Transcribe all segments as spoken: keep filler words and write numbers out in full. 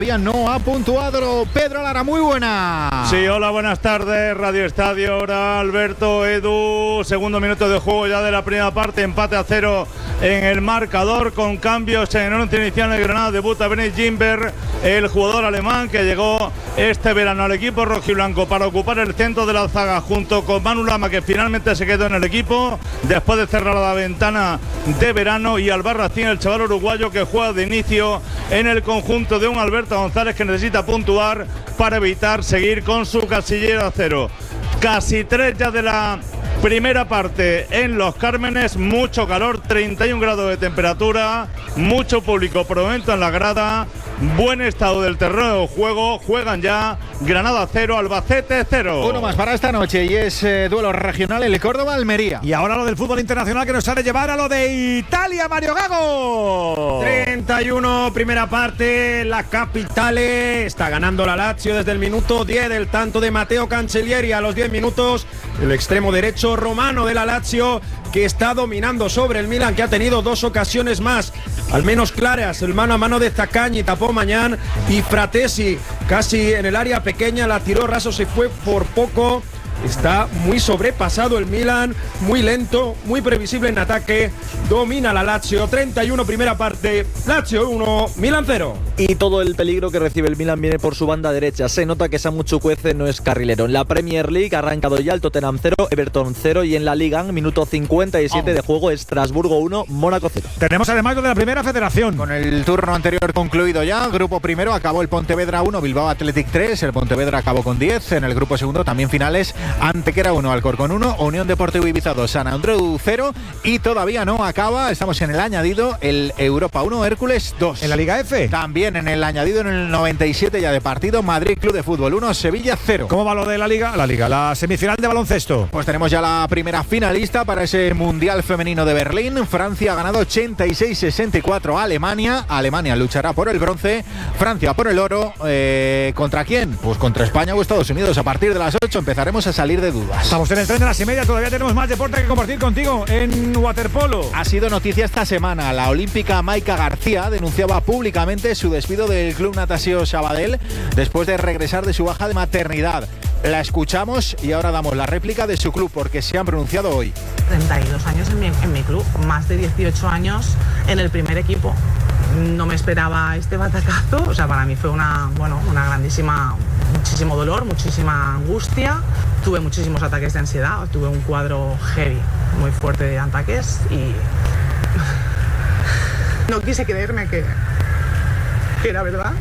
no ha puntuado. Pedro Lara, muy buena. Sí, hola, buenas tardes, Radio Estadio. Ahora Alberto, Edu, segundo minuto de juego ya de la primera parte, empate a cero en el marcador, con cambios en el once inicial. En Granada debuta Benny Gimber, el jugador alemán que llegó este verano al equipo rojiblanco para ocupar el centro de la zaga junto con Manu Lama, que finalmente se quedó en el equipo después de cerrar la ventana de verano, y Albarracín, el chaval uruguayo que juega de inicio en el conjunto de un Alberto González que necesita puntuar para evitar seguir con su casillero a cero. Casi tres ya de la primera parte en Los Cármenes, mucho calor, treinta y un grados de temperatura, mucho público por momento en la grada, buen estado del terreno de juego. Juegan ya Granada cero, Albacete cero. Uno más para esta noche y es eh, duelo regional, el Córdoba-Almería. Y ahora lo del fútbol internacional, que nos ha de llevar a lo de Italia, Mario Gago. treinta y uno, primera parte, la Capitale. Está ganando la Lazio desde el minuto diez del tanto de Matteo Cancellieri. A los diez minutos, el extremo derecho romano de la Lazio, que está dominando sobre el Milan, que ha tenido dos ocasiones más, al menos claras, el mano a mano de Zaccagni, tapó Mañán, y Fratesi casi en el área pequeña, la tiró raso, se fue por poco. Está muy sobrepasado el Milan, muy lento, muy previsible en ataque. Domina la Lazio, treinta y uno primera parte, Lazio uno, Milan cero. Y todo el peligro que recibe el Milan viene por su banda derecha. Se nota que Samu Chukwueze no es carrilero. En la Premier League ha arrancado ya el Tottenham cero, Everton cero, y en la Liga, minuto cincuenta y siete oh. de juego, Estrasburgo uno, Mónaco cero. Tenemos además lo de la Primera Federación. Con el turno anterior concluido ya, grupo primero acabó el Pontevedra uno, Bilbao Athletic tres, el Pontevedra acabó con diez. En el grupo segundo también finales, Antequera uno, Alcorcón uno, Unión Deportivo Ibiza dos, San Andreu cero, y todavía no acaba, estamos en el añadido, el Europa uno, Hércules dos. ¿En la Liga F? También en el añadido, en el noventa y siete ya de partido, Madrid Club de Fútbol uno, Sevilla cero. ¿Cómo va lo de la Liga? La Liga, la semifinal de baloncesto. Pues tenemos ya la primera finalista para ese Mundial Femenino de Berlín. Francia ha ganado ochenta y seis sesenta y cuatro a Alemania. Alemania luchará por el bronce, Francia por el oro. Eh, ¿Contra quién? Pues contra España o Estados Unidos. A partir de las ocho empezaremos a salir de dudas. Estamos en el tren de las y media, todavía tenemos más deporte que compartir contigo en waterpolo. Ha sido noticia esta semana. La olímpica Maika García denunciaba públicamente su despido del Club Natació Sabadell después de regresar de su baja de maternidad. La escuchamos y ahora damos la réplica de su club, porque se han pronunciado hoy. treinta y dos años en mi, en mi club, más de dieciocho años en el primer equipo. No me esperaba este batacazo, o sea, para mí fue una, bueno, una grandísima, muchísimo dolor, muchísima angustia. Tuve muchísimos ataques de ansiedad, tuve un cuadro heavy, muy fuerte de ataques, y no quise creerme que, que era verdad.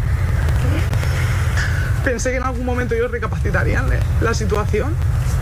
Pensé que en algún momento ellos recapacitarían la situación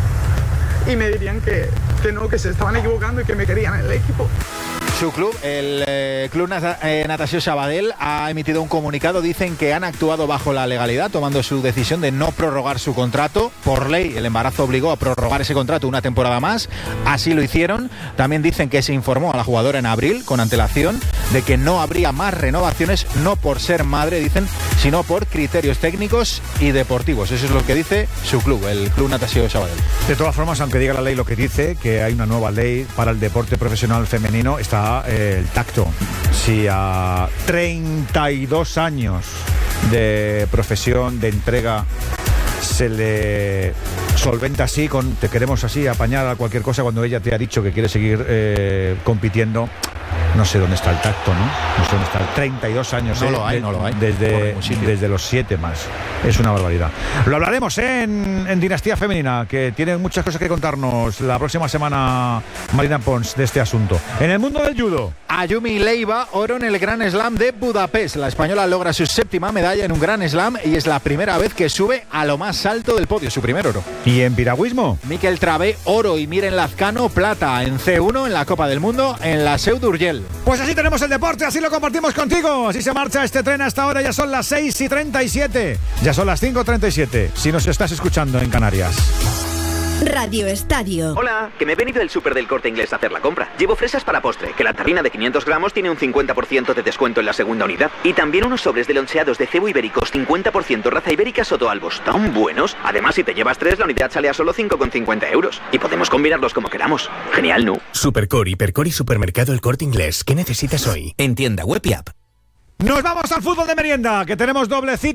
y me dirían que, que no, que se estaban equivocando y que me querían en el equipo. Su club, el eh, Club Natació Sabadell, ha emitido un comunicado. Dicen que han actuado bajo la legalidad, tomando su decisión de no prorrogar su contrato. Por ley, el embarazo obligó a prorrogar ese contrato una temporada más. Así lo hicieron. También dicen que se informó a la jugadora en abril, con antelación, de que no habría más renovaciones, no por ser madre, dicen, sino por criterios técnicos y deportivos. Eso es lo que dice su club, el Club Natació Sabadell. De todas formas, aunque diga la ley lo que dice, que hay una nueva ley para el deporte profesional femenino, está el tacto. Si a treinta y dos años de profesión, de entrega, se le solventa así, con te queremos así, apañar a cualquier cosa, cuando ella te ha dicho que quiere seguir eh, compitiendo, no sé dónde está el tacto, ¿no? No sé dónde está. treinta y dos años. No eh, lo hay, de, no lo hay. Desde, desde los siete más. Es una barbaridad. Lo hablaremos ¿eh? en, en Dinastía Femenina, que tiene muchas cosas que contarnos la próxima semana, Marina Pons, de este asunto. En el mundo del judo, Ayumi Leiva, oro en el Grand Slam de Budapest. La española logra su séptima medalla en un Grand Slam y es la primera vez que sube a lo más alto del podio, su primer oro. ¿Y en piragüismo? Miquel Travé, oro, y Miren Lazcano, plata en C uno en la Copa del Mundo en la Seu d'Urgell. Pues así tenemos el deporte, así lo compartimos contigo. Así se marcha este tren hasta ahora. Ya son las seis y treinta y siete. Ya son las cinco y treinta y siete. Si nos estás escuchando en Canarias. Radio Estadio. Hola, que me he venido del súper del Corte Inglés a hacer la compra. Llevo fresas para postre, que la tarrina de quinientos gramos tiene un cincuenta por ciento de descuento en la segunda unidad. Y también unos sobres de loncheados de cebo ibéricos, cincuenta por ciento raza ibérica Sotoalbos, tan buenos. Además, si te llevas tres, la unidad sale a solo cinco con cincuenta euros. Y podemos combinarlos como queramos. Genial, ¿no? Supercor, Hipercor y Supermercado El Corte Inglés. ¿Qué necesitas hoy? En tienda web y app. Nos vamos al fútbol de merienda, que tenemos doble cita.